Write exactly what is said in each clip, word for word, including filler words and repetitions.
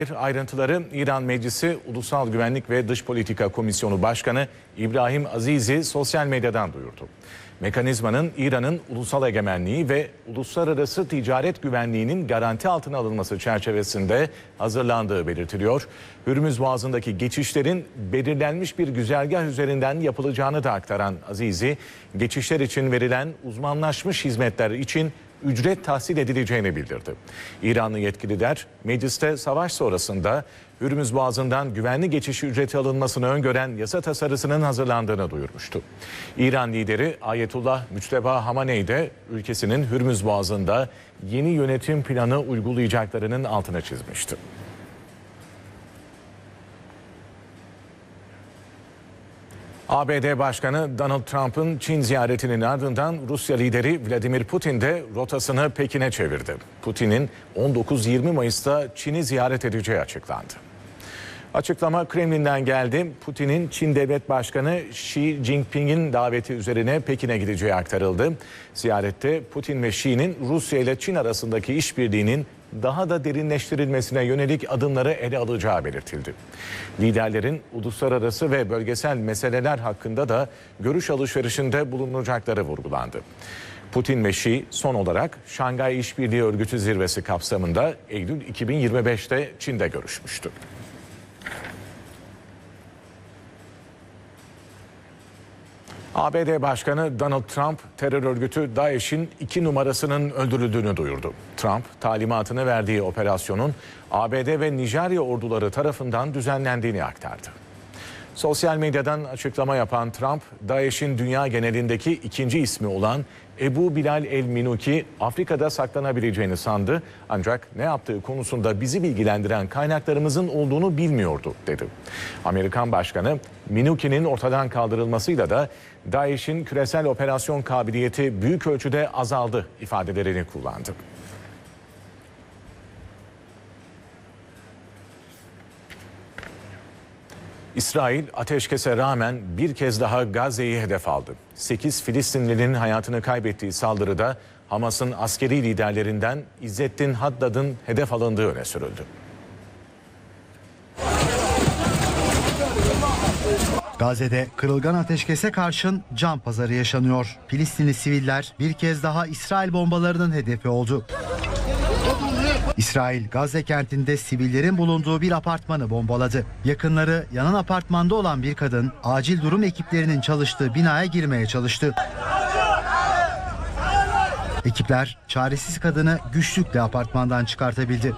Ayrıntıları İran Meclisi Ulusal Güvenlik ve Dış Politika Komisyonu Başkanı İbrahim Azizi sosyal medyadan duyurdu. Mekanizmanın İran'ın ulusal egemenliği ve uluslararası ticaret güvenliğinin garanti altına alınması çerçevesinde hazırlandığı belirtiliyor. Hürmüz Boğazı'ndaki geçişlerin belirlenmiş bir güzergah üzerinden yapılacağını da aktaran Azizi, geçişler için verilen uzmanlaşmış hizmetler için ücret tahsil edileceğini bildirdi. İranlı yetkililer mecliste savaş sonrasında Hürmüz Boğazı'ndan güvenli geçiş ücreti alınmasını öngören yasa tasarısının hazırlandığını duyurmuştu. İran lideri Ayetullah Müçteba Hamaney de ülkesinin Hürmüz Boğazı'nda yeni yönetim planı uygulayacaklarının altını çizmişti. A B D Başkanı Donald Trump'ın Çin ziyaretinin ardından Rusya lideri Vladimir Putin de rotasını Pekin'e çevirdi. Putin'in on dokuz yirmi Mayıs'ta Çin'i ziyaret edeceği açıklandı. Açıklama Kremlin'den geldi. Putin'in Çin Devlet Başkanı Xi Jinping'in daveti üzerine Pekin'e gideceği aktarıldı. Ziyarette Putin ve Xi'nin Rusya ile Çin arasındaki işbirliğinin daha da derinleştirilmesine yönelik adımları ele alacağı belirtildi. Liderlerin uluslararası ve bölgesel meseleler hakkında da görüş alışverişinde bulunacakları vurgulandı. Putin ve Xi son olarak Şangay İşbirliği Örgütü zirvesi kapsamında Eylül iki bin yirmi beş'te Çin'de görüşmüştü. A B D Başkanı Donald Trump, terör örgütü DAEŞ'in iki numarasının öldürüldüğünü duyurdu. Trump, talimatını verdiği operasyonun A B D ve Nijerya orduları tarafından düzenlendiğini aktardı. Sosyal medyadan açıklama yapan Trump, DAEŞ'in dünya genelindeki ikinci ismi olan Ebu Bilal el-Minuki Afrika'da saklanabileceğini sandı. Ancak ne yaptığı konusunda bizi bilgilendiren kaynaklarımızın olduğunu bilmiyordu dedi. Amerikan Başkanı, Minuki'nin ortadan kaldırılmasıyla da DAEŞ'in küresel operasyon kabiliyeti büyük ölçüde azaldı ifadelerini kullandı. İsrail ateşkese rağmen bir kez daha Gazze'yi hedef aldı. sekiz Filistinlinin hayatını kaybettiği saldırıda Hamas'ın askeri liderlerinden İzzettin Haddad'ın hedef alındığı öne sürüldü. Gazze'de kırılgan ateşkese karşın can pazarı yaşanıyor. Filistinli siviller bir kez daha İsrail bombalarının hedefi oldu. İsrail, Gazze kentinde sivillerin bulunduğu bir apartmanı bombaladı. Yakınları yanan apartmanda olan bir kadın acil durum ekiplerinin çalıştığı binaya girmeye çalıştı. Ekipler çaresiz kadını güçlükle apartmandan çıkartabildi.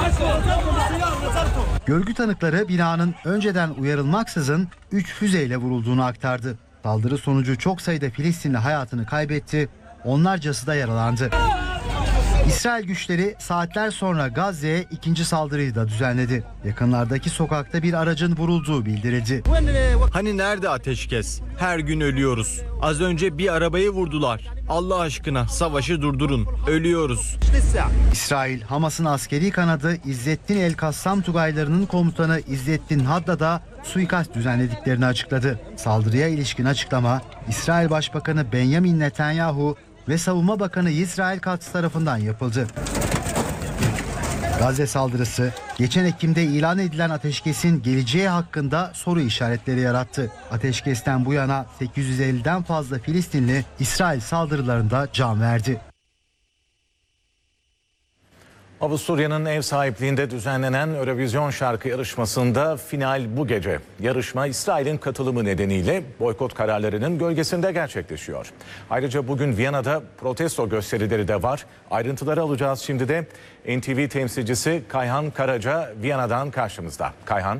Görgü tanıkları binanın önceden uyarılmaksızın üç füzeyle vurulduğunu aktardı. Saldırı sonucu çok sayıda Filistinli hayatını kaybetti, onlarcası da yaralandı. İsrail güçleri saatler sonra Gazze'ye ikinci saldırıyı da düzenledi. Yakınlardaki sokakta bir aracın vurulduğu bildirildi. Hani nerede ateşkes? Her gün ölüyoruz. Az önce bir arabayı vurdular. Allah aşkına savaşı durdurun. Ölüyoruz. İsrail, Hamas'ın askeri kanadı İzzettin El-Kassam Tugaylarının komutanı İzzettin Haddad'a suikast düzenlediklerini açıkladı. Saldırıya ilişkin açıklama İsrail Başbakanı Benjamin Netanyahu ve Savunma Bakanı Yisrael Katz tarafından yapıldı. Gazze saldırısı geçen Ekim'de ilan edilen ateşkesin geleceği hakkında soru işaretleri yarattı. Ateşkesten bu yana sekiz yüz elliden fazla Filistinli İsrail saldırılarında can verdi. Avusturya'nın ev sahipliğinde düzenlenen Eurovision şarkı yarışmasında final bu gece. Yarışma İsrail'in katılımı nedeniyle boykot kararlarının gölgesinde gerçekleşiyor. Ayrıca bugün Viyana'da protesto gösterileri de var. Ayrıntıları alacağız şimdi de. N T V temsilcisi Kayhan Karaca Viyana'dan karşımızda. Kayhan.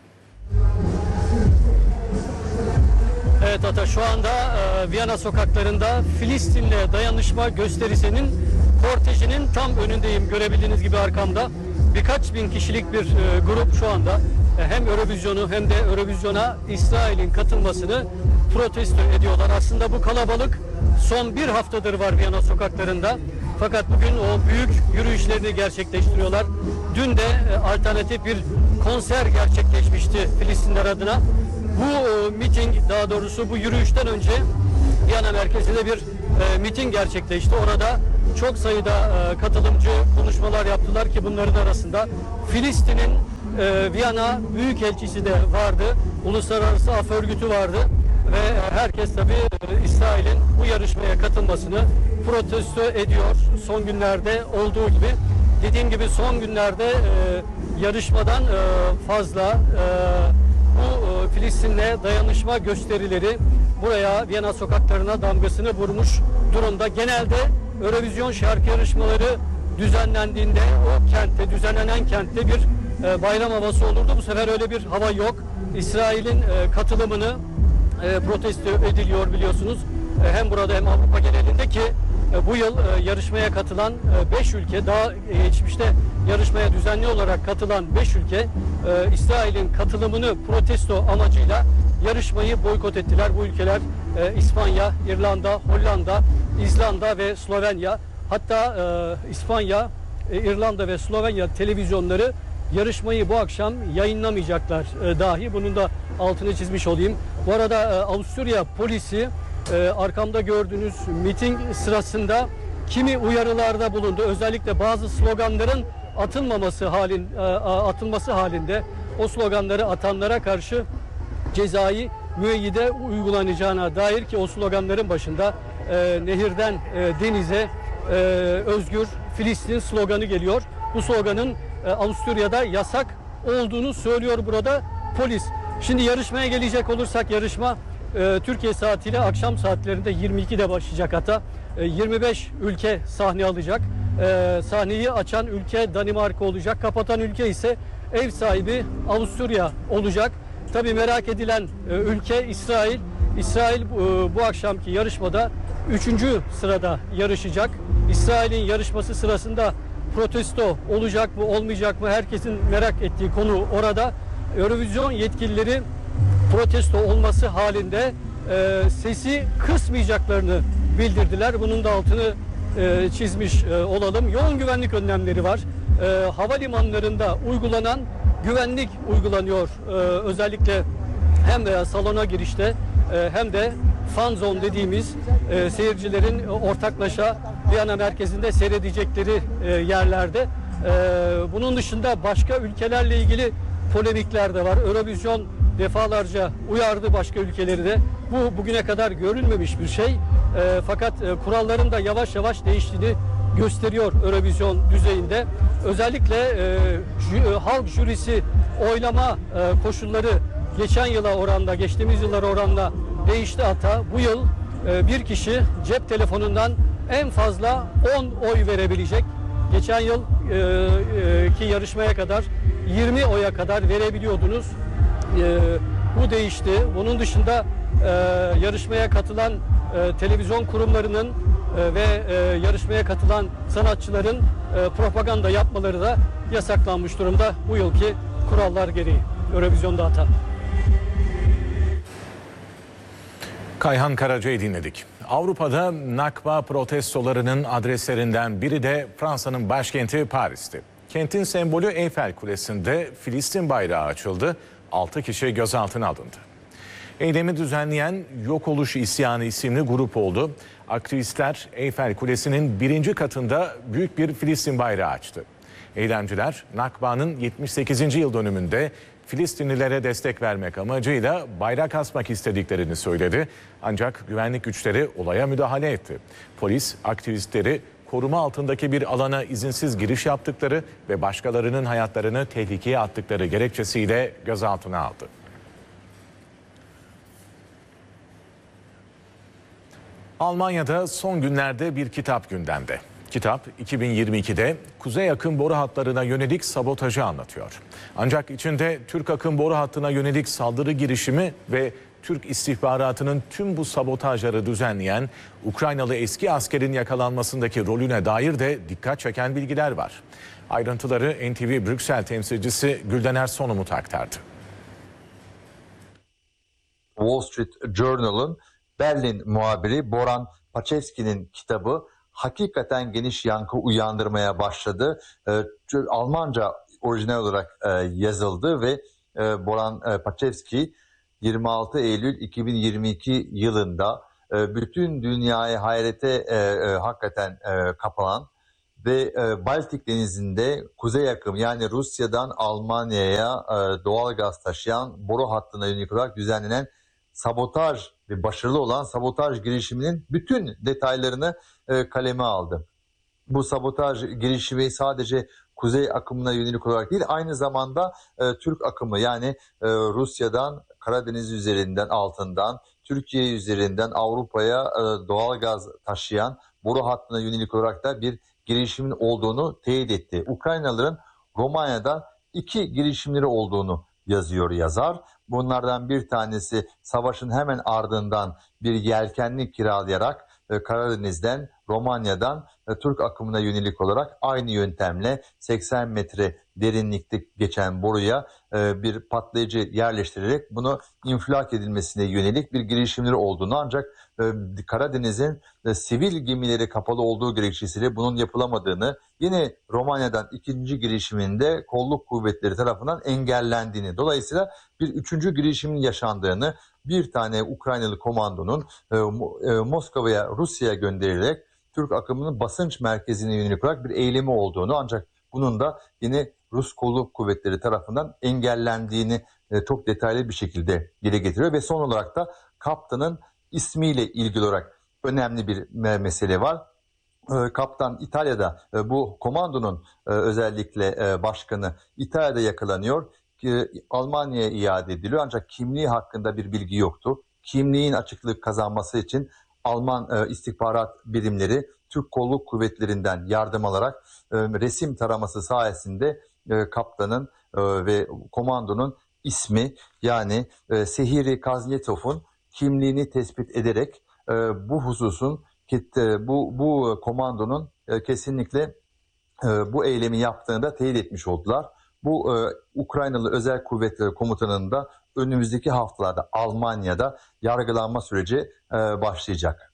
Evet Ata, şu anda e, Viyana sokaklarında Filistin'le dayanışma gösterisinin kortejinin tam önündeyim. Görebildiğiniz gibi arkamda birkaç bin kişilik bir e, grup şu anda e, hem Eurovision'u hem de Eurovision'a İsrail'in katılmasını protesto ediyorlar. Aslında bu kalabalık son bir haftadır var Viyana sokaklarında. Fakat bugün o büyük yürüyüşlerini gerçekleştiriyorlar. Dün de e, alternatif bir konser gerçekleşmişti Filistinler adına. Bu e, miting, daha doğrusu bu yürüyüşten önce Viyana merkezinde bir e, miting gerçekleşti. Orada çok sayıda e, katılımcı konuşmalar yaptılar ki bunların arasında Filistin'in e, Viyana Büyükelçisi de vardı. Uluslararası Af Örgütü vardı ve herkes tabii e, İsrail'in bu yarışmaya katılmasını protesto ediyor. Son günlerde olduğu gibi. Dediğim gibi son günlerde e, yarışmadan e, fazla e, bu e, Filistin'le dayanışma gösterileri buraya Viyana sokaklarına damgasını vurmuş durumda. Genelde Eurovision şarkı yarışmaları düzenlendiğinde o kentte, düzenlenen kentte bir e, bayram havası olurdu. Bu sefer öyle bir hava yok. İsrail'in e, katılımını e, protesto ediliyor biliyorsunuz. E, hem burada hem Avrupa genelinde ki e, bu yıl e, yarışmaya katılan beş e, ülke, daha e, geçmişte yarışmaya düzenli olarak katılan beş ülke e, İsrail'in katılımını protesto amacıyla yarışmayı boykot ettiler. Bu ülkeler e, İspanya, İrlanda, Hollanda, İzlanda ve Slovenya. Hatta e, İspanya, e, İrlanda ve Slovenya televizyonları yarışmayı bu akşam yayınlamayacaklar e, dahi. Bunun da altını çizmiş olayım. Bu arada e, Avusturya polisi e, arkamda gördüğünüz miting sırasında kimi uyarılarda bulundu. Özellikle bazı sloganların atılmaması halin e, atılması halinde o sloganları atanlara karşı cezai müeyyide uygulanacağına dair ki o sloganların başında e, nehirden e, denize e, özgür Filistin sloganı geliyor. Bu sloganın e, Avusturya'da yasak olduğunu söylüyor burada polis. Şimdi yarışmaya gelecek olursak yarışma e, Türkiye saatiyle akşam saatlerinde yirmi ikide başlayacak hatta. E, yirmi beş ülke sahne alacak. E, sahneyi açan ülke Danimarka olacak. Kapatan ülke ise ev sahibi Avusturya olacak. Tabii merak edilen e, ülke İsrail. İsrail e, bu akşamki yarışmada üçüncü sırada yarışacak. İsrail'in yarışması sırasında protesto olacak mı olmayacak mı herkesin merak ettiği konu orada. Eurovision yetkilileri protesto olması halinde e, sesi kısmayacaklarını bildirdiler. Bunun da altını e, çizmiş e, olalım. Yoğun güvenlik önlemleri var. E, havalimanlarında uygulanan güvenlik uygulanıyor. E, özellikle hem de salona girişte e, hem de fan zone dediğimiz e, seyircilerin ortaklaşa Viyana merkezinde seyredecekleri e, yerlerde. E, bunun dışında başka ülkelerle ilgili polemikler de var. Eurovision defalarca uyardı başka ülkeleri de. Bu bugüne kadar görülmemiş bir şey. E, fakat e, kuralların da yavaş yavaş değiştiğini gösteriyor Eurovision düzeyinde. Özellikle e, jü, halk jürisi oylama e, koşulları geçen yıla oranla, geçtiğimiz yıllara oranla değişti hatta. Bu yıl e, bir kişi cep telefonundan en fazla on oy verebilecek. Geçen yıl e, e, ki yarışmaya kadar yirmi oya kadar verebiliyordunuz. E, bu değişti. Bunun dışında e, yarışmaya katılan e, televizyon kurumlarının e, ve e, yarışmaya katılan sanatçıların e, propaganda yapmaları da yasaklanmış durumda bu yılki kurallar gereği. Eurovision'da hata. Kayhan Karaca'yı dinledik. Avrupa'da Nakba protestolarının adreslerinden biri de Fransa'nın başkenti Paris'ti. Kentin sembolü Eyfel Kulesi'nde Filistin bayrağı açıldı. altı kişi gözaltına alındı. Eylemi düzenleyen Yok Oluş İsyanı isimli grup oldu. Aktivistler Eyfel Kulesi'nin birinci katında büyük bir Filistin bayrağı açtı. Eylemciler Nakba'nın yetmiş sekizinci yıl dönümünde Filistinlilere destek vermek amacıyla bayrak asmak istediklerini söyledi. Ancak güvenlik güçleri olaya müdahale etti. Polis aktivistleri koruma altındaki bir alana izinsiz giriş yaptıkları ve başkalarının hayatlarını tehlikeye attıkları gerekçesiyle gözaltına aldı. Almanya'da son günlerde bir kitap gündemde. Kitap iki bin yirmi ikide kuzey akım boru hatlarına yönelik sabotajı anlatıyor. Ancak içinde Türk akım boru hattına yönelik saldırı girişimi ve Türk istihbaratının tüm bu sabotajları düzenleyen Ukraynalı eski askerin yakalanmasındaki rolüne dair de dikkat çeken bilgiler var. Ayrıntıları N T V Brüksel temsilcisi Güldener Sonumut aktardı. Wall Street Journal'ın Berlin muhabiri Boran Paczewski'nin kitabı hakikaten geniş yankı uyandırmaya başladı. Ee, Almanca orijinal olarak e, yazıldı ve e, Boran e, Paczewski yirmi altı Eylül iki bin yirmi iki yılında e, bütün dünyayı hayrete e, e, hakikaten e, kapanan ve e, Baltik Denizi'nde kuzey akım yani Rusya'dan Almanya'ya e, doğal gaz taşıyan boru hattına yönelik olarak düzenlenen sabotaj ve başarılı olan sabotaj girişiminin bütün detaylarını e, kaleme aldı. Bu sabotaj girişimi sadece kuzey akımına yönelik olarak değil, aynı zamanda e, Türk akımı yani e, Rusya'dan Karadeniz üzerinden altından Türkiye üzerinden Avrupa'ya e, doğal gaz taşıyan boru hattına yönelik olarak da bir girişimin olduğunu teyit etti. Ukraynalıların Romanya'da iki girişimleri olduğunu yazıyor yazar. Bunlardan bir tanesi savaşın hemen ardından bir yelkenli kiralayarak e, Karadeniz'den, Romanya'dan e, Türk akımına yönelik olarak aynı yöntemle seksen metre derinlikte geçen boruya e, bir patlayıcı yerleştirerek bunu infilak edilmesine yönelik bir girişimleri olduğunu, ancak e, Karadeniz'in e, sivil gemileri kapalı olduğu gerekçesiyle bunun yapılamadığını, yine Romanya'dan ikinci girişiminde kolluk kuvvetleri tarafından engellendiğini, dolayısıyla bir üçüncü girişimin yaşandığını, bir tane Ukraynalı komandonun e, e, Moskova'ya, Rusya'ya gönderilerek Türk akımının basınç merkezine yönelik olarak bir eylemi olduğunu, ancak bunun da yine Rus kolluk kuvvetleri tarafından engellendiğini e, çok detaylı bir şekilde dile getiriyor. Ve son olarak da kaptanın ismiyle ilgili olarak önemli bir mesele var. E, kaptan İtalya'da, e, bu komandonun e, özellikle e, başkanı İtalya'da yakalanıyor. Almanya'ya iade ediliyor, ancak kimliği hakkında bir bilgi yoktu. Kimliğin açıklık kazanması için Alman e, istihbarat birimleri Türk kolluk kuvvetlerinden yardım alarak e, resim taraması sayesinde e, kaptanın e, ve komandonun ismi yani e, Sehiri Kaznetov'un kimliğini tespit ederek e, bu hususun e, bu bu komandonun e, kesinlikle e, bu eylemi yaptığını da teyit etmiş oldular. Bu e, Ukraynalı Özel Kuvvetleri Komutanı'nın da önümüzdeki haftalarda Almanya'da yargılanma süreci e, başlayacak.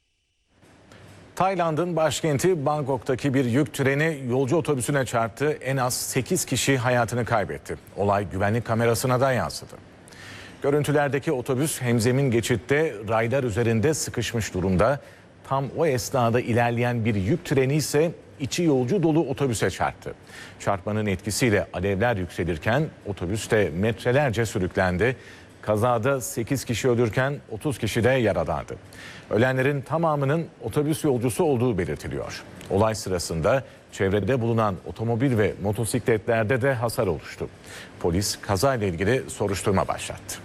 Tayland'ın başkenti Bangkok'taki bir yük treni yolcu otobüsüne çarptı. En az sekiz kişi hayatını kaybetti. Olay güvenlik kamerasına da yansıdı. Görüntülerdeki otobüs hemzemin geçitte raylar üzerinde sıkışmış durumda. Tam o esnada ilerleyen bir yük treni ise içi yolcu dolu otobüse çarptı. Çarpmanın etkisiyle alevler yükselirken otobüs de metrelerce sürüklendi. Kazada sekiz kişi ölürken otuz kişi de yaralandı. Ölenlerin tamamının otobüs yolcusu olduğu belirtiliyor. Olay sırasında çevrede bulunan otomobil ve motosikletlerde de hasar oluştu. Polis kazayla ilgili soruşturma başlattı.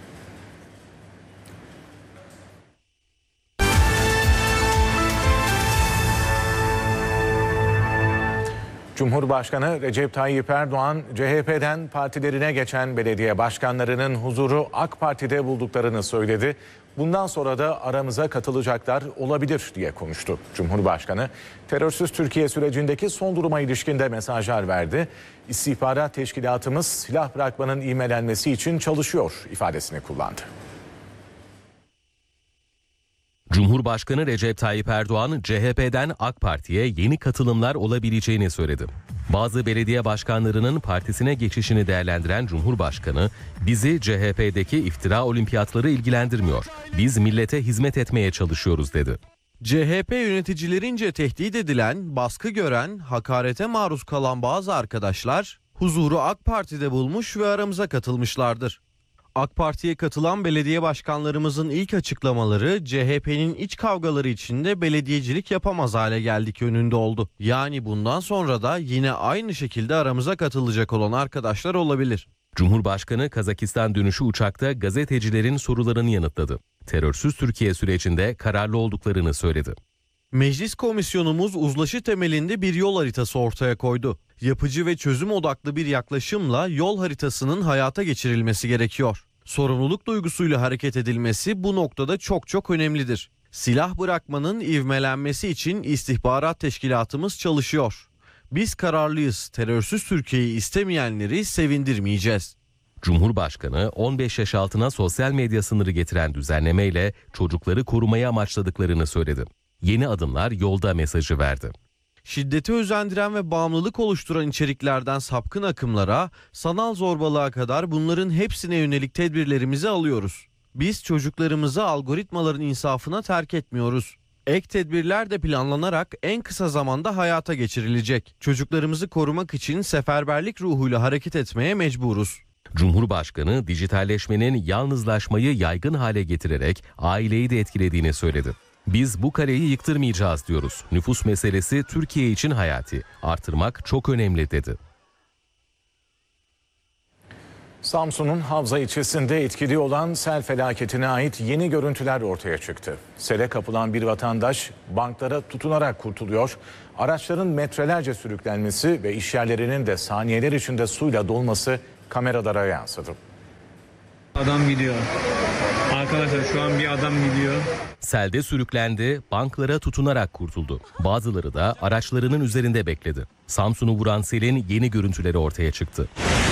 Cumhurbaşkanı Recep Tayyip Erdoğan, C H P'den partilerine geçen belediye başkanlarının huzuru AK Parti'de bulduklarını söyledi. Bundan sonra da aramıza katılacaklar olabilir diye konuştu. Cumhurbaşkanı, terörsüz Türkiye sürecindeki son duruma ilişkin de mesajlar verdi. İstihbarat teşkilatımız silah bırakmanın ivmelenmesi için çalışıyor ifadesini kullandı. Cumhurbaşkanı Recep Tayyip Erdoğan, C H P'den AK Parti'ye yeni katılımlar olabileceğini söyledi. Bazı belediye başkanlarının partisine geçişini değerlendiren Cumhurbaşkanı, bizi C H P'deki iftira olimpiyatları ilgilendirmiyor. Biz millete hizmet etmeye çalışıyoruz dedi. C H P yöneticilerince tehdit edilen, baskı gören, hakarete maruz kalan bazı arkadaşlar huzuru AK Parti'de bulmuş ve aramıza katılmışlardır. AK Parti'ye katılan belediye başkanlarımızın ilk açıklamaları C H P'nin iç kavgaları içinde belediyecilik yapamaz hale geldik yönünde oldu. Yani bundan sonra da yine aynı şekilde aramıza katılacak olan arkadaşlar olabilir. Cumhurbaşkanı Kazakistan dönüşü uçakta gazetecilerin sorularını yanıtladı. Terörsüz Türkiye sürecinde kararlı olduklarını söyledi. Meclis komisyonumuz uzlaşı temelinde bir yol haritası ortaya koydu. Yapıcı ve çözüm odaklı bir yaklaşımla yol haritasının hayata geçirilmesi gerekiyor. Sorumluluk duygusuyla hareket edilmesi bu noktada çok çok önemlidir. Silah bırakmanın ivmelenmesi için istihbarat teşkilatımız çalışıyor. Biz kararlıyız. Terörsüz Türkiye'yi istemeyenleri sevindirmeyeceğiz. Cumhurbaşkanı on beş yaş altına sosyal medya sınırı getiren düzenlemeyle çocukları korumaya amaçladıklarını söyledi. Yeni adımlar yolda mesajı verdi. Şiddeti özendiren ve bağımlılık oluşturan içeriklerden sapkın akımlara, sanal zorbalığa kadar bunların hepsine yönelik tedbirlerimizi alıyoruz. Biz çocuklarımızı algoritmaların insafına terk etmiyoruz. Ek tedbirler de planlanarak en kısa zamanda hayata geçirilecek. Çocuklarımızı korumak için seferberlik ruhuyla hareket etmeye mecburuz. Cumhurbaşkanı dijitalleşmenin yalnızlaşmayı yaygın hale getirerek aileyi de etkilediğini söyledi. Biz bu kaleyi yıktırmayacağız diyoruz. Nüfus meselesi Türkiye için hayati. Artırmak çok önemli dedi. Samsun'un Havza ilçesinde etkili olan sel felaketine ait yeni görüntüler ortaya çıktı. Sele kapılan bir vatandaş banklara tutunarak kurtuluyor. Araçların metrelerce sürüklenmesi ve işyerlerinin de saniyeler içinde suyla dolması kameralara yansıdı. Adam gidiyor. Arkadaşlar şu an bir adam gidiyor. Selde sürüklendi, banklara tutunarak kurtuldu. Bazıları da araçlarının üzerinde bekledi. Samsun'u vuran selin yeni görüntüleri ortaya çıktı.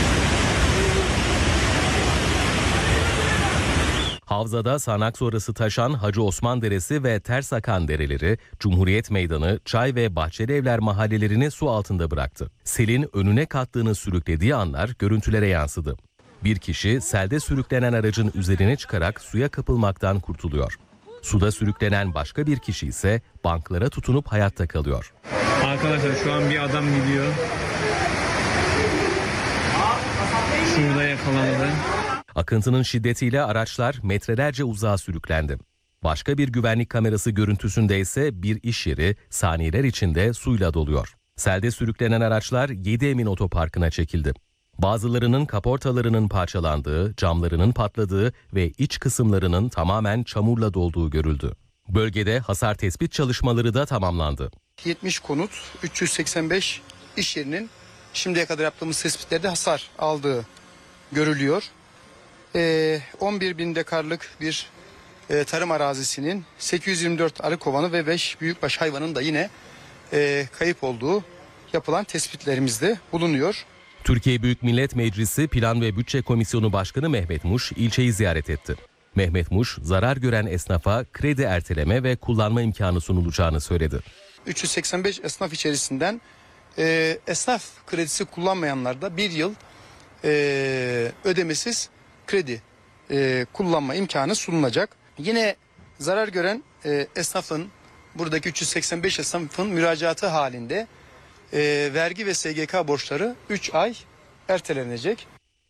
Havzada sağanak sonrası taşan Hacı Osman Deresi ve ters akan dereleri, Cumhuriyet Meydanı, Çay ve Bahçeli Evler mahallelerini su altında bıraktı. Selin önüne kattığını sürüklediği anlar görüntülere yansıdı. Bir kişi selde sürüklenen aracın üzerine çıkarak suya kapılmaktan kurtuluyor. Suda sürüklenen başka bir kişi ise banklara tutunup hayatta kalıyor. Arkadaşlar şu an bir adam gidiyor. Şurada yakalandı. Akıntının şiddetiyle araçlar metrelerce uzağa sürüklendi. Başka bir güvenlik kamerası görüntüsünde ise bir iş yeri saniyeler içinde suyla doluyor. Selde sürüklenen araçlar Yediemin Otoparkı'na çekildi. Bazılarının kaportalarının parçalandığı, camlarının patladığı ve iç kısımlarının tamamen çamurla dolduğu görüldü. Bölgede hasar tespit çalışmaları da tamamlandı. yetmiş konut, üç yüz seksen beş iş yerinin şimdiye kadar yaptığımız tespitlerde hasar aldığı görülüyor. Ee, on bir bin dekarlık bir e, tarım arazisinin sekiz yüz yirmi dört arı kovanı ve beş büyükbaş hayvanın da yine e, kayıp olduğu yapılan tespitlerimizde bulunuyor. Türkiye Büyük Millet Meclisi Plan ve Bütçe Komisyonu Başkanı Mehmet Muş ilçeyi ziyaret etti. Mehmet Muş, zarar gören esnafa kredi erteleme ve kullanma imkanı sunulacağını söyledi. üç yüz seksen beş esnaf içerisinden e, esnaf kredisi kullanmayanlar da bir yıl e, ödemesiz kredi e, kullanma imkanı sunulacak. Yine zarar gören e, esnafın, buradaki üç yüz seksen beş esnafın müracaatı halinde e, vergi ve S G K borçları üç ay ertelenecek.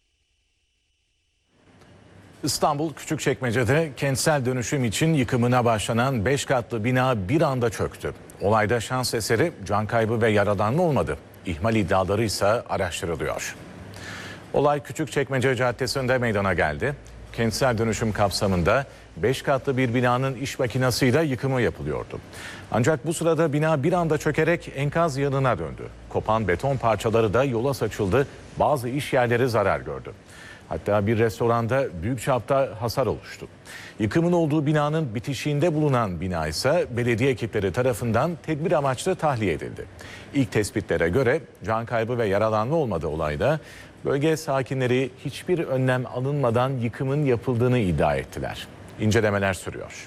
İstanbul Küçükçekmece'de kentsel dönüşüm için yıkımına başlanan beş katlı bina bir anda çöktü. Olayda şans eseri can kaybı ve yaralanma olmadı. İhmal iddiaları ise araştırılıyor. Olay Küçükçekmece Caddesi'nde meydana geldi. Kentsel dönüşüm kapsamında beş katlı bir binanın iş makinasıyla yıkımı yapılıyordu. Ancak bu sırada bina bir anda çökerek enkaz yanına döndü. Kopan beton parçaları da yola saçıldı. Bazı iş yerleri zarar gördü. Hatta bir restoranda büyük çapta hasar oluştu. Yıkımın olduğu binanın bitişiğinde bulunan bina ise belediye ekipleri tarafından tedbir amaçlı tahliye edildi. İlk tespitlere göre can kaybı ve yaralanma olmadığı olayda bölge sakinleri hiçbir önlem alınmadan yıkımın yapıldığını iddia ettiler. İncelemeler sürüyor.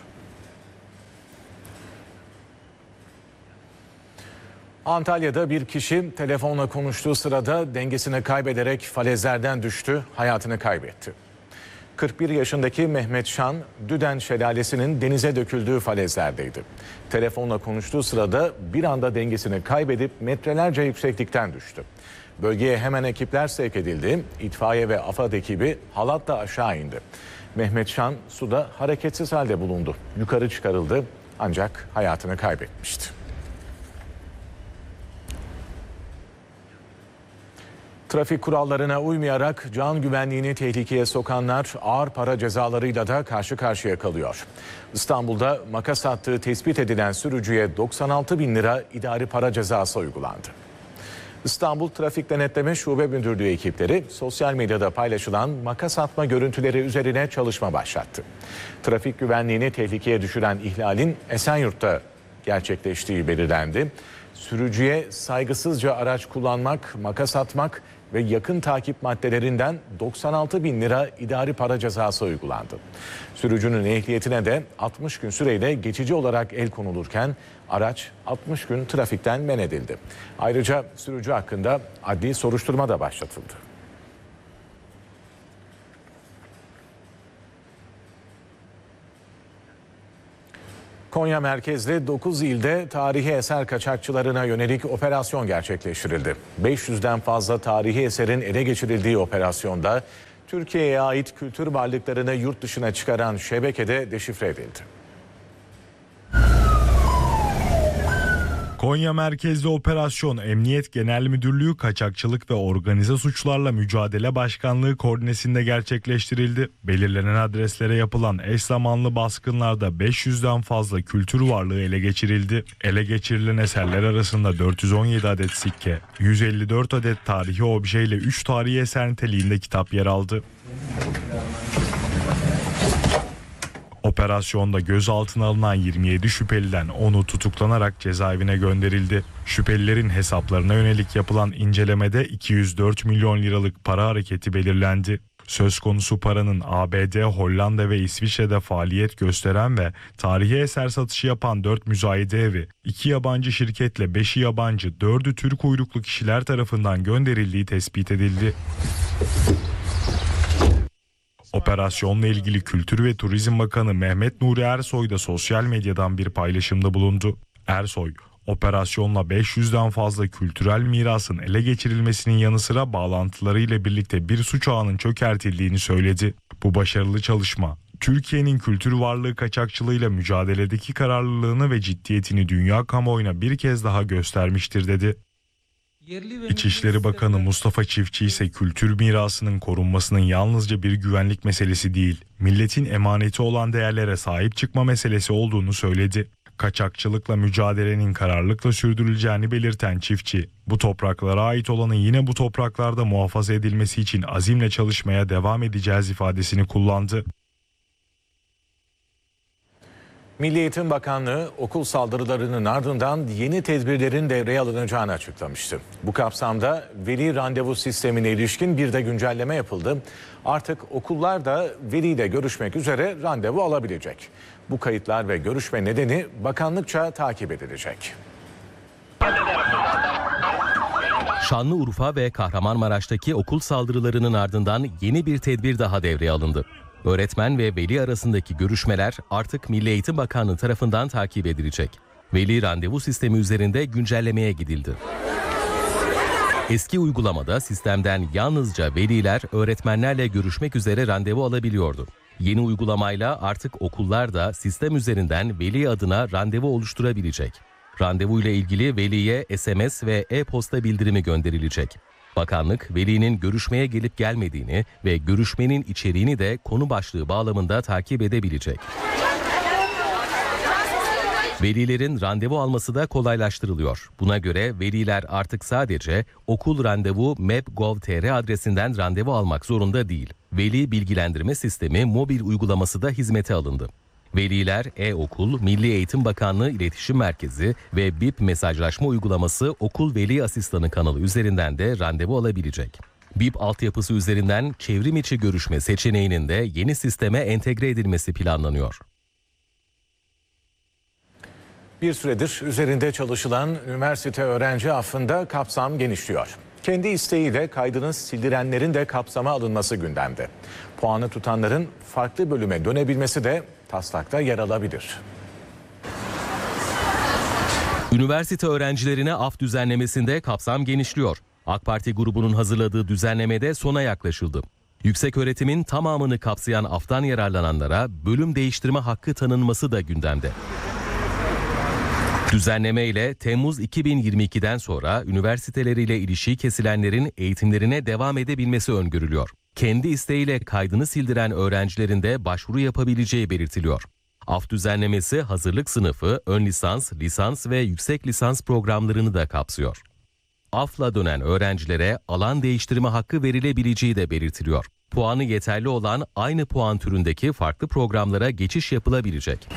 Antalya'da bir kişi telefonla konuştuğu sırada dengesini kaybederek falezlerden düştü, hayatını kaybetti. kırk bir yaşındaki Mehmet Şan, Düden Şelalesi'nin denize döküldüğü falezlerdeydi. Telefonla konuştuğu sırada bir anda dengesini kaybedip metrelerce yükseklikten düştü. Bölgeye hemen ekipler sevk edildi. İtfaiye ve AFAD ekibi halatla aşağı indi. Mehmet Şan suda hareketsiz halde bulundu. Yukarı çıkarıldı ancak hayatını kaybetmişti. Trafik kurallarına uymayarak can güvenliğini tehlikeye sokanlar ağır para cezalarıyla da karşı karşıya kalıyor. İstanbul'da makas attığı tespit edilen sürücüye doksan altı bin lira idari para cezası uygulandı. İstanbul Trafik Denetleme Şube Müdürlüğü ekipleri sosyal medyada paylaşılan makas atma görüntüleri üzerine çalışma başlattı. Trafik güvenliğini tehlikeye düşüren ihlalin Esenyurt'ta gerçekleştiği belirlendi. Sürücüye saygısızca araç kullanmak, makas atmak ve yakın takip maddelerinden doksan altı bin lira idari para cezası uygulandı. Sürücünün ehliyetine de altmış gün süreyle geçici olarak el konulurken araç altmış gün trafikten men edildi. Ayrıca sürücü hakkında adli soruşturma da başlatıldı. Konya merkezli dokuz ilde tarihi eser kaçakçılarına yönelik operasyon gerçekleştirildi. beş yüzden fazla tarihi eserin ele geçirildiği operasyonda Türkiye'ye ait kültür varlıklarını yurt dışına çıkaran şebekede deşifre edildi. Konya merkezli operasyon Emniyet Genel Müdürlüğü Kaçakçılık ve Organize Suçlarla Mücadele Başkanlığı koordinesinde gerçekleştirildi. Belirlenen adreslere yapılan eş zamanlı baskınlarda beş yüzden fazla kültür varlığı ele geçirildi. Ele geçirilen eserler arasında dört yüz on yedi adet sikke, yüz elli dört adet tarihi obje ile üç tarihi eser niteliğinde kitap yer aldı. Operasyonda gözaltına alınan yirmi yedi şüpheliden onu tutuklanarak cezaevine gönderildi. Şüphelilerin hesaplarına yönelik yapılan incelemede iki yüz dört milyon liralık para hareketi belirlendi. Söz konusu paranın A B D, Hollanda ve İsviçre'de faaliyet gösteren ve tarihi eser satışı yapan dört müzayede evi, iki yabancı şirketle beşi yabancı, dördü Türk uyruklu kişiler tarafından gönderildiği tespit edildi. Operasyonla ilgili Kültür ve Turizm Bakanı Mehmet Nuri Ersoy da sosyal medyadan bir paylaşımda bulundu. Ersoy, operasyonla beş yüzden fazla kültürel mirasın ele geçirilmesinin yanı sıra bağlantılarıyla birlikte bir suç ağının çökertildiğini söyledi. Bu başarılı çalışma, Türkiye'nin kültür varlığı kaçakçılığıyla mücadeledeki kararlılığını ve ciddiyetini dünya kamuoyuna bir kez daha göstermiştir dedi. İçişleri Bakanı Mustafa Çiftçi ise kültür mirasının korunmasının yalnızca bir güvenlik meselesi değil, milletin emaneti olan değerlere sahip çıkma meselesi olduğunu söyledi. Kaçakçılıkla mücadelenin kararlılıkla sürdürüleceğini belirten Çiftçi, bu topraklara ait olanın yine bu topraklarda muhafaza edilmesi için azimle çalışmaya devam edeceğiz ifadesini kullandı. Milli Eğitim Bakanlığı okul saldırılarının ardından yeni tedbirlerin devreye alınacağını açıklamıştı. Bu kapsamda veli randevu sistemine ilişkin bir de güncelleme yapıldı. Artık okullar da veliyle görüşmek üzere randevu alabilecek. Bu kayıtlar ve görüşme nedeni bakanlıkça takip edilecek. Şanlıurfa ve Kahramanmaraş'taki okul saldırılarının ardından yeni bir tedbir daha devreye alındı. Öğretmen ve veli arasındaki görüşmeler artık Milli Eğitim Bakanlığı tarafından takip edilecek. Veli randevu sistemi üzerinde güncellemeye gidildi. Eski uygulamada sistemden yalnızca veliler öğretmenlerle görüşmek üzere randevu alabiliyordu. Yeni uygulamayla artık okullar da sistem üzerinden veli adına randevu oluşturabilecek. Randevu ile ilgili veliye S M S ve e-posta bildirimi gönderilecek. Bakanlık, velinin görüşmeye gelip gelmediğini ve görüşmenin içeriğini de konu başlığı bağlamında takip edebilecek. Velilerin randevu alması da kolaylaştırılıyor. Buna göre veliler artık sadece okul randevu m e p nokta gov nokta t r adresinden randevu almak zorunda değil. Veli bilgilendirme sistemi mobil uygulaması da hizmete alındı. Veliler e-okul, Milli Eğitim Bakanlığı İletişim Merkezi ve B İ P mesajlaşma uygulaması okul veli asistanı kanalı üzerinden de randevu alabilecek. B İ P altyapısı üzerinden çevrim içi görüşme seçeneğinin de yeni sisteme entegre edilmesi planlanıyor. Bir süredir üzerinde çalışılan üniversite öğrenci affında kapsam genişliyor. Kendi isteğiyle kaydını sildirenlerin de kapsama alınması gündemde. Puanı tutanların farklı bölüme dönebilmesi de taslakta yer alabilir. Üniversite öğrencilerine af düzenlemesinde kapsam genişliyor. AK Parti grubunun hazırladığı düzenlemede sona yaklaşıldı. Yükseköğretimin tamamını kapsayan aftan yararlananlara bölüm değiştirme hakkı tanınması da gündemde. Düzenleme ile Temmuz iki bin yirmi ikiden sonra üniversiteleriyle ilişiği kesilenlerin eğitimlerine devam edebilmesi öngörülüyor. Kendi isteğiyle kaydını sildiren öğrencilerin de başvuru yapabileceği belirtiliyor. Af düzenlemesi hazırlık sınıfı, ön lisans, lisans ve yüksek lisans programlarını da kapsıyor. Afla dönen öğrencilere alan değiştirme hakkı verilebileceği de belirtiliyor. Puanı yeterli olan aynı puan türündeki farklı programlara geçiş yapılabilecek.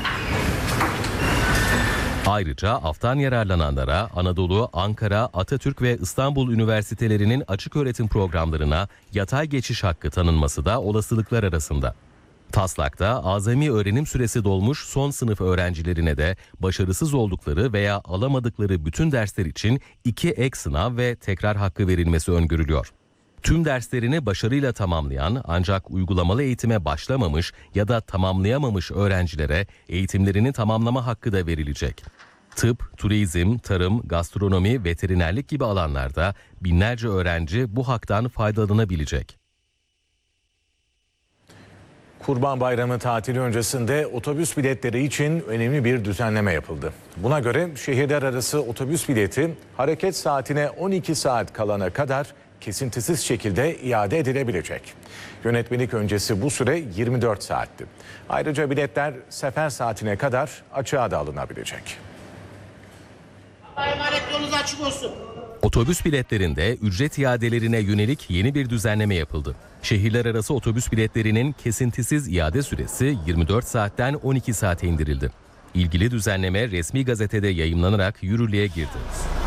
Ayrıca aftan yararlananlara Anadolu, Ankara, Atatürk ve İstanbul üniversitelerinin açıköğretim programlarına yatay geçiş hakkı tanınması da olasılıklar arasında. Taslakta azami öğrenim süresi dolmuş son sınıf öğrencilerine de başarısız oldukları veya alamadıkları bütün dersler için iki ek sınav ve tekrar hakkı verilmesi öngörülüyor. Tüm derslerini başarıyla tamamlayan ancak uygulamalı eğitime başlamamış ya da tamamlayamamış öğrencilere eğitimlerini tamamlama hakkı da verilecek. Tıp, turizm, tarım, gastronomi, veterinerlik gibi alanlarda binlerce öğrenci bu haktan faydalanabilecek. Kurban Bayramı tatili öncesinde otobüs biletleri için önemli bir düzenleme yapıldı. Buna göre şehirler arası otobüs bileti hareket saatine on iki saat kalana kadar kesintisiz şekilde iade edilebilecek. Yönetmelik öncesi bu süre yirmi dört saatti. Ayrıca biletler sefer saatine kadar açığa da alınabilecek. Yolunuz açık olsun. Otobüs biletlerinde ücret iadelerine yönelik yeni bir düzenleme yapıldı. Şehirler arası otobüs biletlerinin kesintisiz iade süresi yirmi dört saatten on iki saate indirildi. İlgili düzenleme resmi gazetede yayımlanarak yürürlüğe girdi.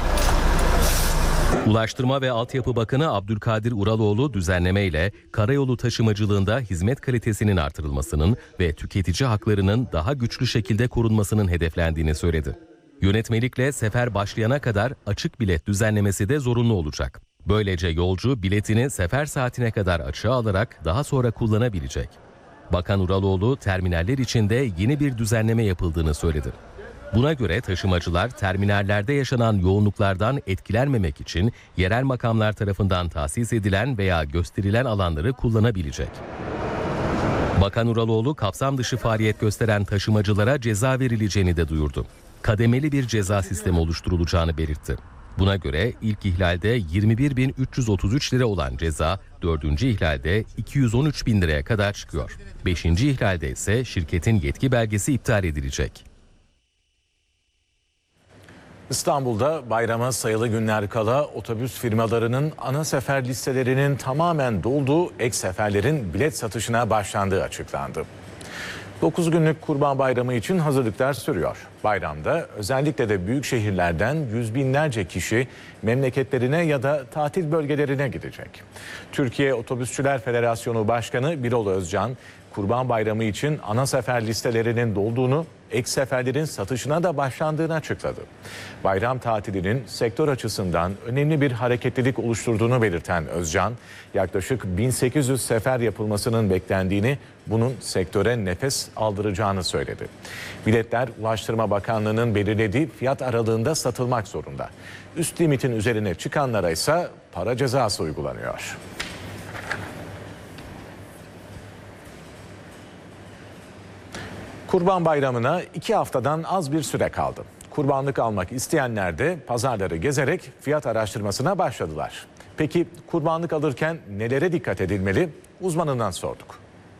Ulaştırma ve Altyapı Bakanı Abdülkadir Uraloğlu düzenlemeyle karayolu taşımacılığında hizmet kalitesinin artırılmasının ve tüketici haklarının daha güçlü şekilde korunmasının hedeflendiğini söyledi. Yönetmelikle sefer başlayana kadar açık bilet düzenlemesi de zorunlu olacak. Böylece yolcu biletini sefer saatine kadar açığa alarak daha sonra kullanabilecek. Bakan Uraloğlu terminaller için de yeni bir düzenleme yapıldığını söyledi. Buna göre taşımacılar terminallerde yaşanan yoğunluklardan etkilenmemek için yerel makamlar tarafından tahsis edilen veya gösterilen alanları kullanabilecek. Bakan Uraloğlu kapsam dışı faaliyet gösteren taşımacılara ceza verileceğini de duyurdu. Kademeli bir ceza sistemi oluşturulacağını belirtti. Buna göre ilk ihlalde yirmi bir bin üç yüz otuz üç lira olan ceza dördüncü ihlalde iki yüz on üç bin liraya kadar çıkıyor. beşinci ihlalde ise şirketin yetki belgesi iptal edilecek. İstanbul'da bayrama sayılı günler kala otobüs firmalarının ana sefer listelerinin tamamen dolduğu ek seferlerin bilet satışına başlandığı açıklandı. dokuz günlük Kurban Bayramı için hazırlıklar sürüyor. Bayramda özellikle de büyük şehirlerden yüz binlerce kişi memleketlerine ya da tatil bölgelerine gidecek. Türkiye Otobüsçüler Federasyonu Başkanı Birol Özcan, Kurban Bayramı için ana sefer listelerinin dolduğunu, ek seferlerin satışına da başlandığını açıkladı. Bayram tatilinin sektör açısından önemli bir hareketlilik oluşturduğunu belirten Özcan, yaklaşık bin sekiz yüz sefer yapılmasının beklendiğini, bunun sektöre nefes aldıracağını söyledi. Biletler Ulaştırma Bakanlığı'nın belirlediği fiyat aralığında satılmak zorunda. Üst limitin üzerine çıkanlara ise para cezası uygulanıyor. Kurban Bayramı'na iki haftadan az bir süre kaldı. Kurbanlık almak isteyenler de pazarları gezerek fiyat araştırmasına başladılar. Peki kurbanlık alırken nelere dikkat edilmeli? Uzmanından sorduk.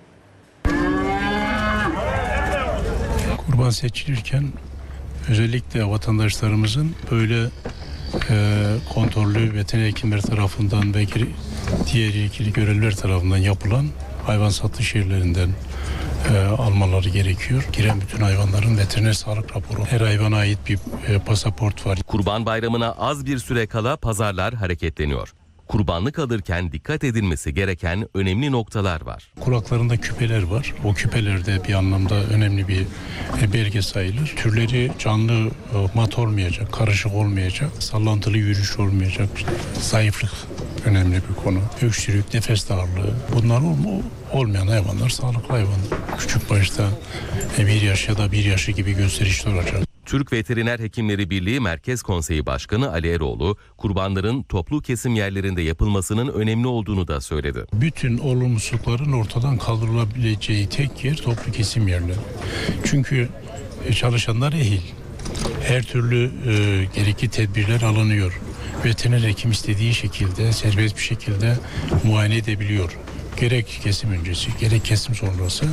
Kurban seçilirken özellikle vatandaşlarımızın böyle e, kontrollü veteriner hekimler tarafından ve diğer ilgili görevliler tarafından yapılan hayvan satış yerlerinden e, almaları gerekiyor. Giren bütün hayvanların veteriner sağlık raporu, her hayvana ait bir e, pasaport var. Kurban Bayramı'na az bir süre kala pazarlar hareketleniyor. Kurbanlık alırken dikkat edilmesi gereken önemli noktalar var. Kulaklarında küpeler var. O küpeler de bir anlamda önemli bir belge sayılır. Türleri canlı, mat olmayacak, karışık olmayacak, sallantılı yürüyüş olmayacak. Zayıflık önemli bir konu. Öksürük, nefes darlığı. Bunlar olmayan hayvanlar sağlıklı hayvanlar. Küçük başta bir yaş ya da bir yaşı gibi gösterişli olacak. Türk Veteriner Hekimleri Birliği Merkez Konseyi Başkanı Ali Eroğlu, kurbanların toplu kesim yerlerinde yapılmasının önemli olduğunu da söyledi. Bütün olumsuzlukların ortadan kaldırılabileceği tek yer toplu kesim yerleri. Çünkü çalışanlar ehil. Her türlü e, gerekli tedbirler alınıyor. Veteriner hekim istediği şekilde, serbest bir şekilde muayene edebiliyor. Gerek kesim öncesi, gerek kesim sonrası.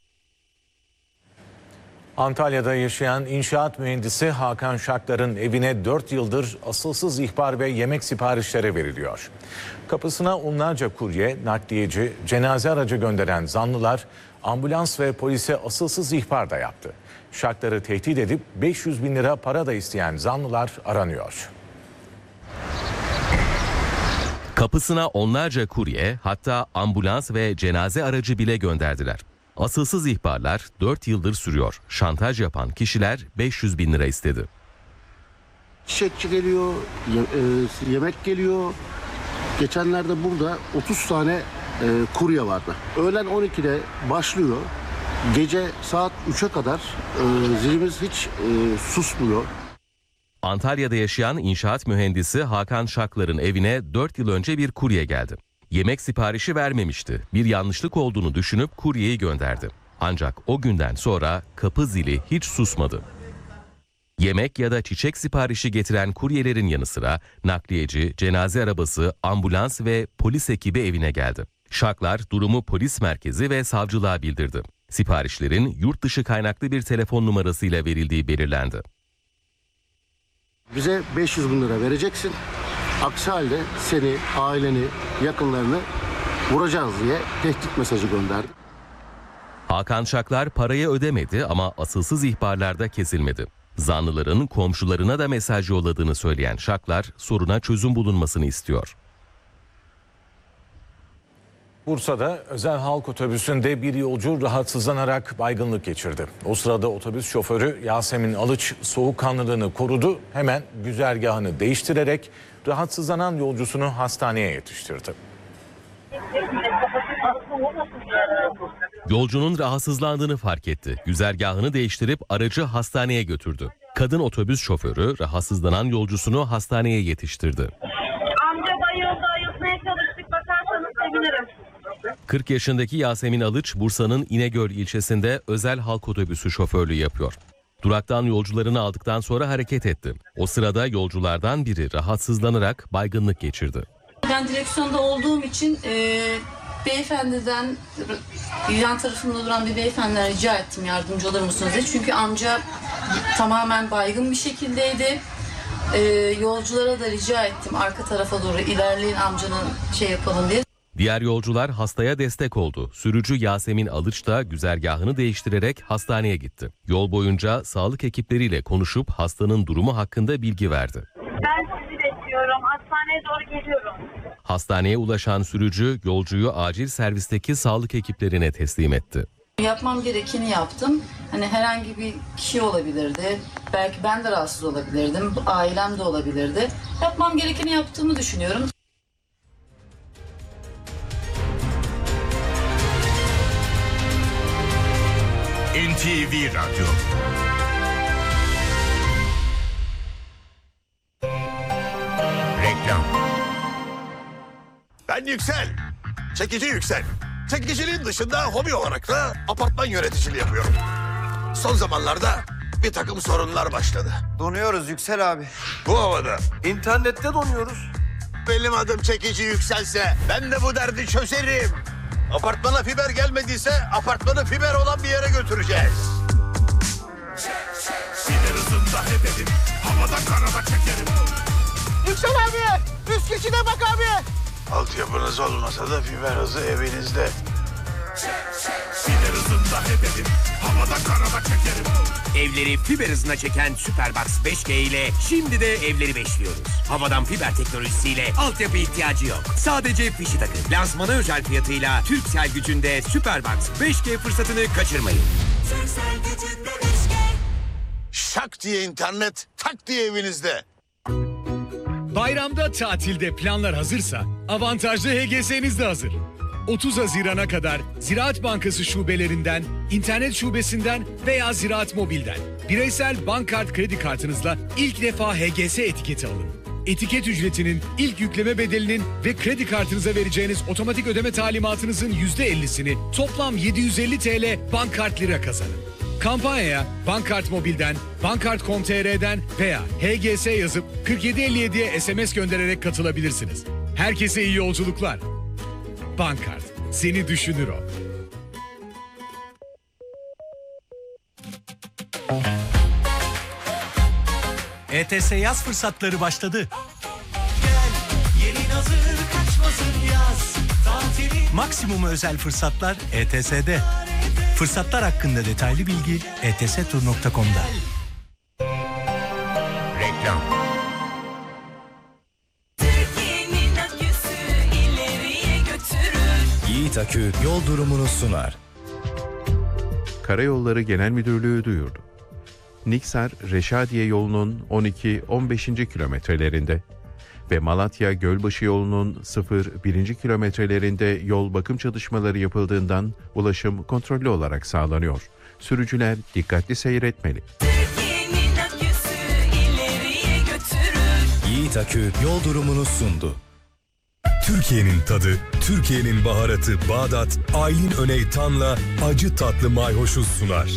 Antalya'da yaşayan inşaat mühendisi Hakan Şaklar'ın evine dört yıldır asılsız ihbar ve yemek siparişleri veriliyor. Kapısına onlarca kurye, nakliyeci, cenaze aracı gönderen zanlılar ambulans ve polise asılsız ihbar da yaptı. Şaklar'ı tehdit edip beş yüz bin lira para da isteyen zanlılar aranıyor. Kapısına onlarca kurye, hatta ambulans ve cenaze aracı bile gönderdiler. Asılsız ihbarlar dört yıldır sürüyor. Şantaj yapan kişiler beş yüz bin lira istedi. Çiçekçi geliyor, ye- e, yemek geliyor, Geçenlerde burada otuz tane e, kurye vardı. Öğlen on ikide başlıyor. Gece saat üçe kadar e, zilimiz hiç e, susmuyor. Antalya'da yaşayan inşaat mühendisi Hakan Şaklar'ın evine dört yıl önce bir kurye geldi. Yemek siparişi vermemişti. Bir yanlışlık olduğunu düşünüp kuryeyi gönderdi. Ancak o günden sonra kapı zili hiç susmadı. Yemek ya da çiçek siparişi getiren kuryelerin yanı sıra nakliyeci, cenaze arabası, ambulans ve polis ekibi evine geldi. Şaklar durumu polis merkezi ve savcılığa bildirdi. Siparişlerin yurt dışı kaynaklı bir telefon numarasıyla verildiği belirlendi. Bize beş yüz bin lira vereceksin. Aksi halde seni, aileni, yakınlarını vuracağız diye tehdit mesajı gönderdi. Hakan Şaklar parayı ödemedi ama asılsız ihbarlarda kesilmedi. Zanlıların komşularına da mesaj yolladığını söyleyen Şaklar soruna çözüm bulunmasını istiyor. Bursa'da özel halk otobüsünde bir yolcu rahatsızlanarak baygınlık geçirdi. O sırada otobüs şoförü Yasemin Alıç soğukkanlılığını korudu. Hemen güzergahını değiştirerek rahatsızlanan yolcusunu hastaneye yetiştirdi. Yolcunun rahatsızlandığını fark etti. Güzergahını değiştirip aracı hastaneye götürdü. Kadın otobüs şoförü rahatsızlanan yolcusunu hastaneye yetiştirdi. Amca bayıldı, ayıltmaya çalıştık, bakarsanız sevinirim. kırk yaşındaki Yasemin Alıç, Bursa'nın İnegöl ilçesinde özel halk otobüsü şoförlüğü yapıyor. Duraktan yolcularını aldıktan sonra hareket etti. O sırada yolculardan biri rahatsızlanarak baygınlık geçirdi. Ben direksiyonda olduğum için e, beyefendiden, yan tarafımda duran bir beyefendiden rica ettim yardımcı olur musunuz diye. Çünkü amca tamamen baygın bir şekildeydi. E, yolculara da rica ettim arka tarafa doğru ilerleyin amcanın şey yapalım diye. Diğer yolcular hastaya destek oldu. Sürücü Yasemin Alıç da güzergahını değiştirerek hastaneye gitti. Yol boyunca sağlık ekipleriyle konuşup hastanın durumu hakkında bilgi verdi. Ben sizi bekliyorum, hastaneye doğru geliyorum. Hastaneye ulaşan sürücü yolcuyu acil servisteki sağlık ekiplerine teslim etti. Yapmam gerekeni yaptım. Hani herhangi bir kişi olabilirdi. Belki ben de rahatsız olabilirdim. Ailem de olabilirdi. Yapmam gerekeni yaptığımı düşünüyorum. N T V Radyo. Reklam. Ben Yüksel. Çekici Yüksel. Çekiciliğin dışında hobi olarak da apartman yöneticiliği yapıyorum. Son zamanlarda bir takım sorunlar başladı. Donuyoruz Yüksel abi. Bu havada. İnternette donuyoruz. Benim adım Çekici Yüksel'se ben de bu derdi çözerim. Apartmana fiber gelmediyse apartmanı fiber olan bir yere götüreceğiz. Fiber hızında hededim. Havada karada çekerim. Yüksel abi! Üst geçide bak abi! Altyapınız olmasa da fiber hızı evinizde. Fiber hızında hededim. Havada karada çekerim. Evleri fiber hızına çeken Superbox beş G ile şimdi de evleri beşliyoruz. Havadan fiber teknolojisiyle altyapı ihtiyacı yok. Sadece fişi takın. Lansmana özel fiyatıyla Turkcell gücünde Superbox beş G fırsatını kaçırmayın. Şak diye internet, tak diye evinizde. Bayramda tatilde planlar hazırsa avantajlı H G S'niz de hazır. otuz Haziran'a kadar Ziraat Bankası şubelerinden, internet şubesinden veya Ziraat Mobil'den bireysel bank kart kredi kartınızla ilk defa H G S etiketi alın. Etiket ücretinin, ilk yükleme bedelinin ve kredi kartınıza vereceğiniz otomatik ödeme talimatınızın yüzde ellisini toplam yedi yüz elli TL bank kart lira kazanın. Kampanyaya Bankart Mobil'den, bankart nokta com nokta tr'den veya H G S yazıp kırk yedi elli yediye S M S göndererek katılabilirsiniz. Herkese iyi yolculuklar. Bankart, seni düşünür o. E T S yaz fırsatları başladı. Gel, yerin hazır, kaçmasın yaz. Tatili. Maksimum özel fırsatlar E T S'de. Fırsatlar hakkında detaylı bilgi e t s tur nokta com'da. Reklam. Türkiye'nin aküsü ileriye götürür. Yiğit Akü yol durumunu sunar. Karayolları Genel Müdürlüğü duyurdu. Niksar Reşadiye yolunun on iki on beşinci kilometrelerinde ve Malatya Gölbaşı yolunun sıfır birinci kilometrelerinde yol bakım çalışmaları yapıldığından ulaşım kontrollü olarak sağlanıyor. Sürücüler dikkatli seyretmeli. Türkiye'nin aküsü ileriye götürür. Yiğit Akü yol durumunu sundu. Türkiye'nin tadı, Türkiye'nin baharatı Bağdat, Aylin Öney Tan'la acı tatlı mayhoşu sunar.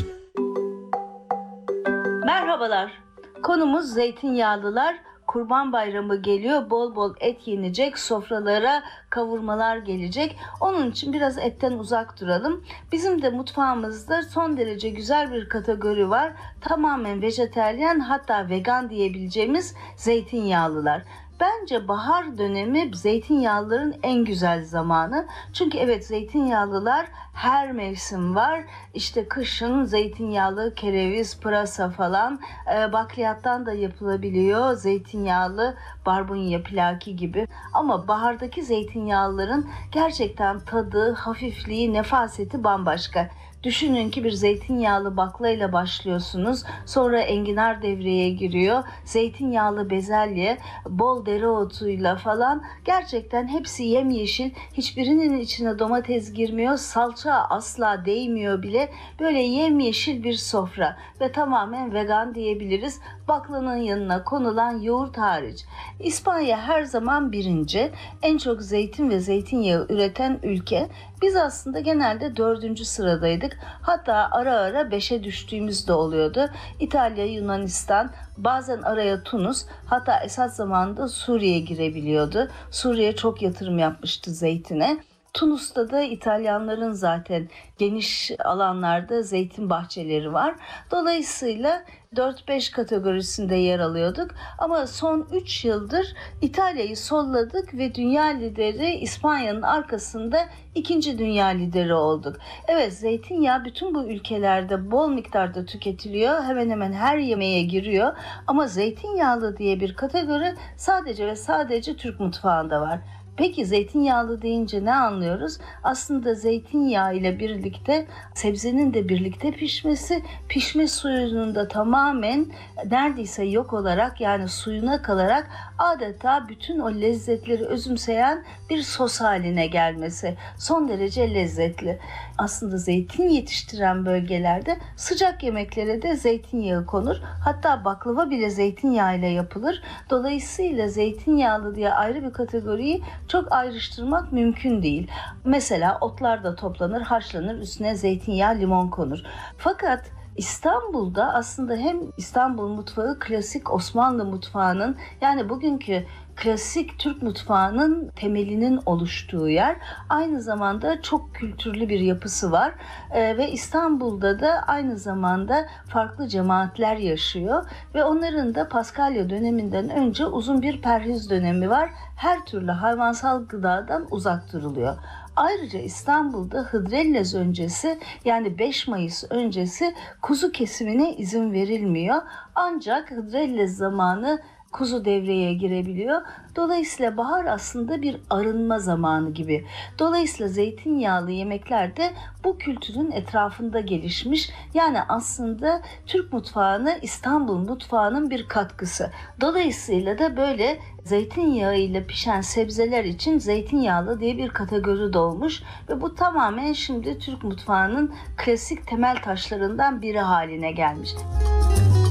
Merhabalar. Konumuz zeytinyağlılar. Kurban Bayramı geliyor. Bol bol et yenecek. Sofralara kavurmalar gelecek. Onun için biraz etten uzak duralım. Bizim de mutfağımızda son derece güzel bir kategori var. Tamamen vejeteryan, hatta vegan diyebileceğimiz zeytinyağlılar. Bence bahar dönemi zeytinyağlıların en güzel zamanı. Çünkü evet, zeytinyağlılar her mevsim var. İşte kışın zeytinyağlı kereviz, pırasa falan, e, bakliyattan da yapılabiliyor. Zeytinyağlı barbunya, pilaki gibi. Ama bahardaki zeytinyağlıların gerçekten tadı, hafifliği, nefaseti bambaşka. Düşünün ki bir zeytinyağlı baklayla başlıyorsunuz. Sonra enginar devreye giriyor. Zeytinyağlı bezelye, bol dereotuyla falan. Gerçekten hepsi yemyeşil. Hiçbirinin içine domates girmiyor. Salça asla değmiyor bile. Böyle yemyeşil bir sofra. Ve tamamen vegan diyebiliriz. Baklanın yanına konulan yoğurt hariç. İspanya her zaman birinci. En çok zeytin ve zeytinyağı üreten ülke. Biz aslında genelde dördüncü sıradaydık. Hatta ara ara beşe düştüğümüz de oluyordu. İtalya, Yunanistan, bazen araya Tunus, hatta Esad zamanında Suriye girebiliyordu. Suriye çok yatırım yapmıştı zeytine. Tunus'ta da İtalyanların zaten geniş alanlarda zeytin bahçeleri var. Dolayısıyla dört beş kategorisinde yer alıyorduk. Ama son üç yıldır İtalya'yı solladık ve dünya lideri İspanya'nın arkasında ikinci dünya lideri olduk. Evet, zeytinyağı bütün bu ülkelerde bol miktarda tüketiliyor. Hemen hemen her yemeğe giriyor. Ama zeytinyağlı diye bir kategori sadece ve sadece Türk mutfağında var. Peki zeytinyağlı deyince ne anlıyoruz? Aslında zeytinyağı ile birlikte sebzenin de birlikte pişmesi, pişme suyunun da tamamen neredeyse yok olarak, yani suyuna kalarak adeta bütün o lezzetleri özümseyen bir sos haline gelmesi. Son derece lezzetli. Aslında zeytin yetiştiren bölgelerde sıcak yemeklere de zeytinyağı konur. Hatta baklava bile zeytinyağı ile yapılır. Dolayısıyla zeytinyağlı diye ayrı bir kategoriyi çok ayrıştırmak mümkün değil. Mesela otlar da toplanır, haşlanır, üstüne zeytinyağı, limon konur. Fakat İstanbul'da aslında hem İstanbul mutfağı klasik Osmanlı mutfağının, yani bugünkü klasik Türk mutfağının temelinin oluştuğu yer. Aynı zamanda çok kültürlü bir yapısı var ee, ve İstanbul'da da aynı zamanda farklı cemaatler yaşıyor ve onların da Paskalya döneminden önce uzun bir perhiz dönemi var. Her türlü hayvansal gıdadan uzak duruluyor. Ayrıca İstanbul'da Hıdrellez öncesi, yani beş Mayıs öncesi kuzu kesimine izin verilmiyor. Ancak Hıdrellez zamanı kuzu devreye girebiliyor. Dolayısıyla bahar aslında bir arınma zamanı gibi. Dolayısıyla zeytinyağlı yemekler de bu kültürün etrafında gelişmiş. Yani aslında Türk mutfağına İstanbul mutfağının bir katkısı. Dolayısıyla da böyle zeytinyağı ile pişen sebzeler için zeytinyağlı diye bir kategori doğmuş ve bu tamamen şimdi Türk mutfağının klasik temel taşlarından biri haline gelmiş.